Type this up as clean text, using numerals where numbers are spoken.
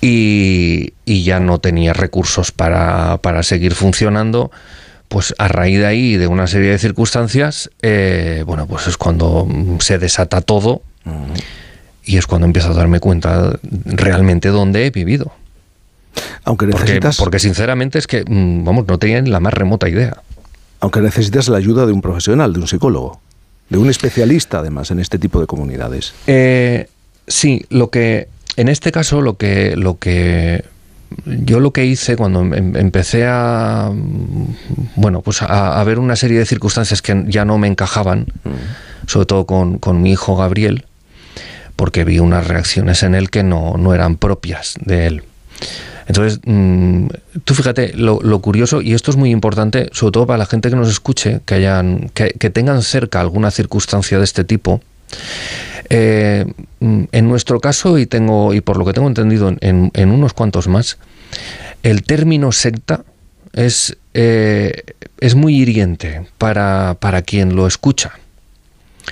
y ya no tenía recursos para seguir funcionando. Pues a raíz de ahí, de una serie de circunstancias, bueno, pues es cuando se desata todo y es cuando empiezo a darme cuenta realmente dónde he vivido. Aunque necesitas... Porque sinceramente es que, vamos, no tenía ni la más remota idea. Aunque necesitas la ayuda de un profesional, de un psicólogo, de un especialista además en este tipo de comunidades. Sí, en este caso lo que hice cuando empecé a ver una serie de circunstancias que ya no me encajaban, sobre todo con mi hijo Gabriel, porque vi unas reacciones en él que no eran propias de él. Entonces, tú fíjate lo curioso, y esto es muy importante, sobre todo para la gente que nos escuche, que tengan cerca alguna circunstancia de este tipo. En nuestro caso, y por lo que tengo entendido en unos cuantos más, el término secta es muy hiriente para quien lo escucha.